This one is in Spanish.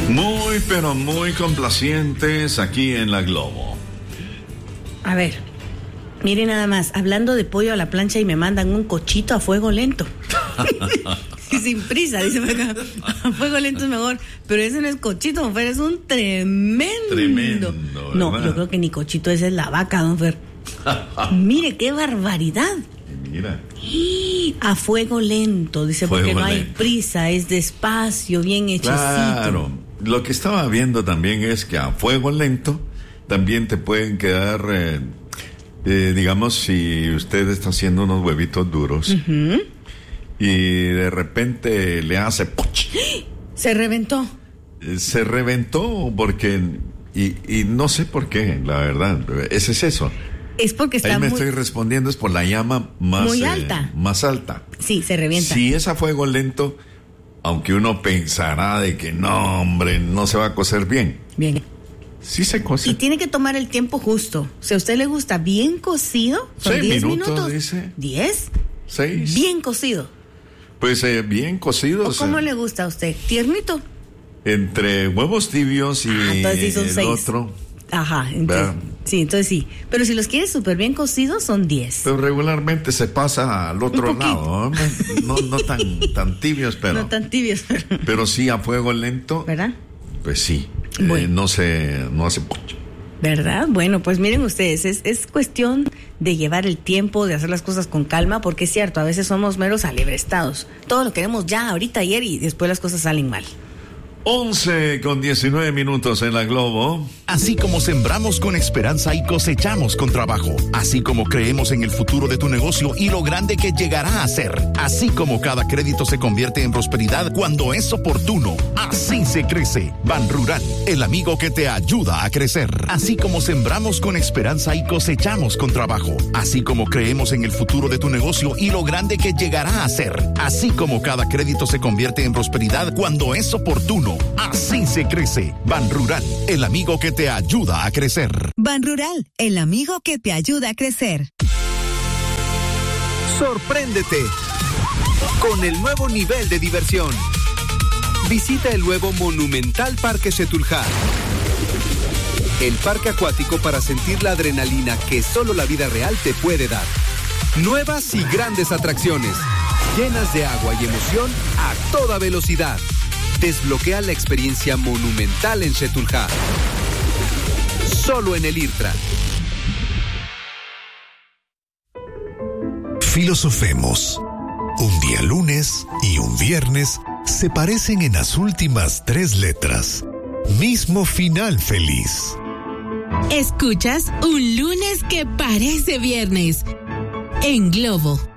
Muy, pero muy complacientes aquí en La Globo. A ver, miren nada más, hablando de pollo a la plancha y me mandan un cochito a fuego lento. Sin prisa, dice por acá. A fuego lento es mejor, pero ese no es cochito, don Fer, es un tremendo. Tremendo, no, ¿verdad? yo creo que ni cochito, esa es la vaca, don Fer. Mire, qué barbaridad. Mira. A fuego lento, dice, Fuego porque no hay lento. prisa, es despacio, bien hechecito. Claro. Lo que estaba viendo también es que a fuego lento también te pueden quedar, digamos, si usted está haciendo unos huevitos duros y de repente le hace ¡puch! Se reventó. Se reventó porque, y no sé por qué, la verdad, ese es eso. Es porque está Ahí me muy... estoy respondiendo, es por la llama más, Muy alta. Más alta. Sí, se revienta. Si es a fuego lento, aunque uno pensará de que no, hombre, no se va a cocer bien. Bien. Sí se cose. Y tiene que tomar el tiempo justo. Si a usted le gusta bien cocido, son 6 10 minutos, minutos. dice. ¿10? 6. Bien cocido. Pues bien cocido. ¿O cómo le gusta a usted? ¿Tiernito? Entre huevos tibios y entonces sí son el 6. otro. Ajá, entonces, sí, entonces sí. Pero si los quieres súper bien cocidos, son 10. Pero regularmente se pasa al otro Un poquito. lado. No tan tibios, pero. No tan tibios, Pero sí a fuego lento. ¿verdad? Pues sí. Bueno. No hace pucho. ¿Verdad? Bueno, pues miren ustedes, es cuestión de llevar el tiempo, de hacer las cosas con calma, porque es cierto, a veces somos meros alebrestados. Todo lo queremos ya, ahorita, ayer, y después las cosas salen mal. 11:19 en La Globo. Así como sembramos con esperanza y cosechamos con trabajo, así como creemos en el futuro de tu negocio y lo grande que llegará a ser, así como cada crédito se convierte en prosperidad cuando es oportuno, así se crece. Banrural, el amigo que te ayuda a crecer. Así como sembramos con esperanza y cosechamos con trabajo, así como creemos en el futuro de tu negocio y lo grande que llegará a ser, así como cada crédito se convierte en prosperidad cuando es oportuno, así se crece. Banrural, el amigo que te ayuda a crecer. Banrural, el amigo que te ayuda a crecer. Sorpréndete con el nuevo nivel de diversión. Visita el nuevo Monumental Parque Xetulhá. El parque acuático para sentir la adrenalina que solo la vida real te puede dar. Nuevas y grandes atracciones, llenas de agua y emoción a toda velocidad. Desbloquea la experiencia monumental en Xetulhá. Solo en el IRTRA. Filosofemos. Un día lunes y un viernes se parecen en las últimas 3 letras. Mismo final feliz. Escuchas un lunes que parece viernes en Globo.